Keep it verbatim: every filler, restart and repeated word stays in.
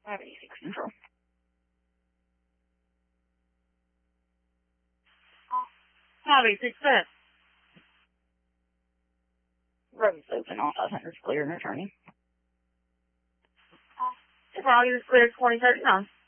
five eighty-six Central. five eighty-six West. Road's open, all five hundred's clear and returning. Volume is clear, twenty thirty-nine.